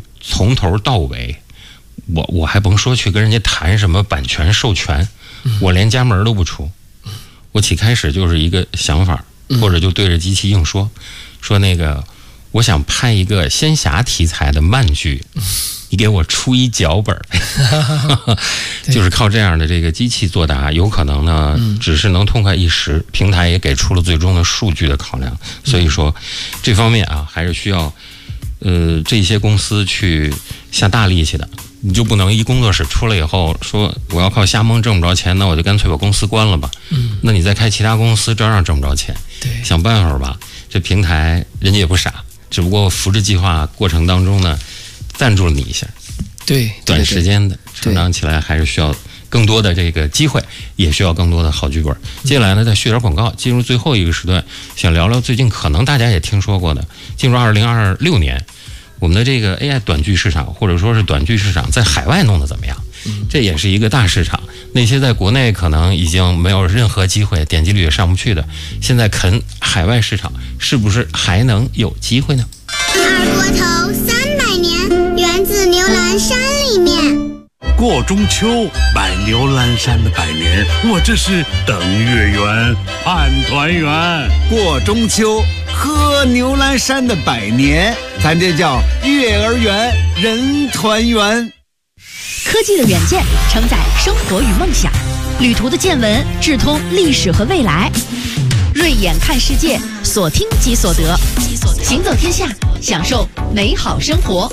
从头到尾，我还甭说去跟人家谈什么版权授权，我连家门都不出。我起开始就是一个想法，或者就对着机器硬说那个我想拍一个仙侠题材的漫剧，你给我出一脚本。就是靠这样的这个机器作答，有可能呢只是能痛快一时，平台也给出了最终的数据的考量。所以说这方面啊还是需要这些公司去下大力气的。你就不能一工作室出来以后说我要靠瞎蒙挣不着钱，那我就干脆把公司关了吧。那你再开其他公司照样挣不着钱。 对， 想办法吧。这平台人家也不傻，只不过扶持计划过程当中呢赞助了你一下。 对， 短时间的成长起来还是需要更多的这个机会，也需要更多的好剧本。接下来呢再续点广告，进入最后一个时段，想聊聊最近可能大家也听说过的，进入2026年我们的这个 AI 短剧市场，或者说是短剧市场在海外弄得怎么样？这也是一个大市场。那些在国内可能已经没有任何机会，点击率也上不去的，现在啃海外市场，是不是还能有机会呢？ 二锅头300年，源自牛栏山里面。 过中秋，拜牛栏山的百年，我这是等月圆，盼团圆。 过中秋，喝牛栏山的百年，咱这叫月儿圆，人团圆。 科技的远见承载生活与梦想，旅途的见闻智通历史和未来。锐眼看世界，所听即所得，行走天下，享受美好生活。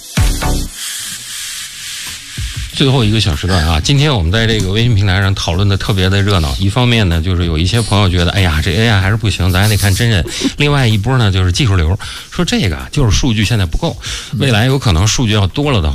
最后一个小时段啊，今天我们在这个微信平台上讨论的特别的热闹。一方面呢，就是有一些朋友觉得，哎呀，这 AI 还是不行，咱还得看真人。另外一波呢，就是技术流，说这个就是数据现在不够，未来有可能数据要多了的话。